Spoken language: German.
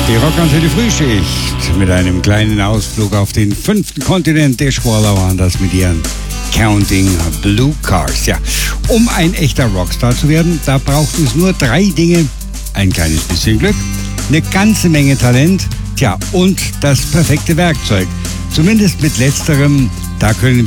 Die Rockantenne Frühschicht mit einem kleinen Ausflug auf den 5. Kontinent. Der Schwaller waren das mit ihren Counting Blue Cars. Ja, um ein echter Rockstar zu werden, da braucht es nur 3 Dinge. Ein kleines bisschen Glück, eine ganze Menge Talent, und das perfekte Werkzeug. Zumindest mit letzterem, da können